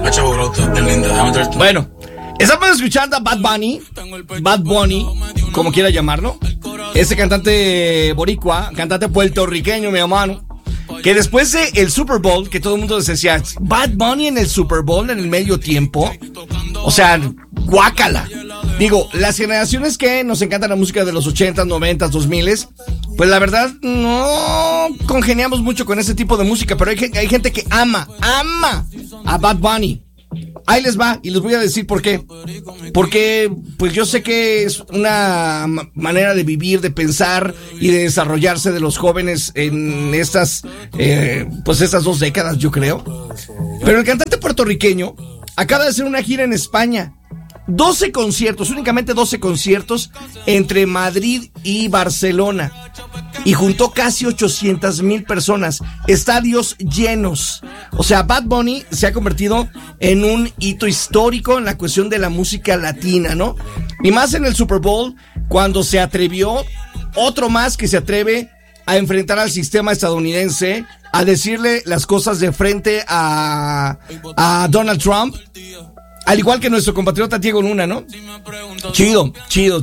Bueno, estamos escuchando a Bad Bunny, como quiera llamarlo. Ese cantante boricua, cantante puertorriqueño, mi hermano. Que después de el Super Bowl, que todo el mundo decía, Bad Bunny en el Super Bowl en el medio tiempo. O sea, guácala. Digo, las generaciones que nos encanta la música de los 80s, 90s, 2000s, pues la verdad no congeniamos mucho con ese tipo de música, pero hay gente que ama a Bad Bunny. Ahí les va, y les voy a decir por qué. Porque, pues yo sé que es una manera de vivir, de pensar y de desarrollarse de los jóvenes en estas 2 décadas, yo creo. Pero el cantante puertorriqueño acaba de hacer una gira en España. 12 conciertos, únicamente 12 conciertos entre Madrid y Barcelona. Y juntó casi 800,000 personas, estadios llenos. O sea, Bad Bunny se ha convertido en un hito histórico en la cuestión de la música latina, ¿no? Y más en el Super Bowl, cuando se atrevió, otro más que se atreve a enfrentar al sistema estadounidense, a decirle las cosas de frente a Donald Trump. Al igual que nuestro compatriota Diego Luna, ¿no? Chido.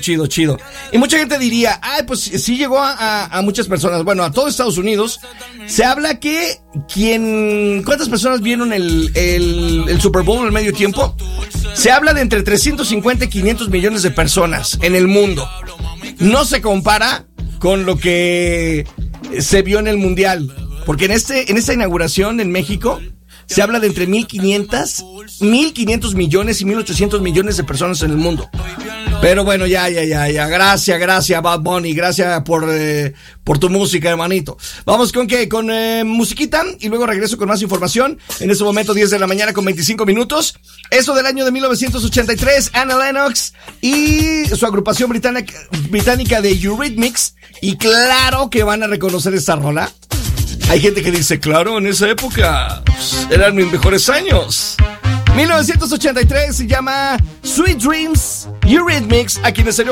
Y mucha gente diría, pues sí llegó a muchas personas. Bueno, a todo Estados Unidos. Se habla que ¿cuántas personas vieron el Super Bowl en el medio tiempo? Se habla de entre 350 y 500 millones de personas en el mundo. No se compara con lo que se vio en el Mundial. Porque en esta inauguración en México se habla de entre 1,500 millones y 1,800 millones de personas en el mundo. Pero bueno, ya. Gracias, Bad Bunny. Gracias por tu música, hermanito. Vamos con musiquita y luego regreso con más información. En este momento, 10 de la mañana con 25 minutos. Eso del año de 1983, Anna Lennox y su agrupación británica de Eurythmics. Y claro que van a reconocer esta rola. Hay gente que dice, claro, en esa época eran mis mejores años. 1983 se llama Sweet Dreams, Eurythmics, a quienes salió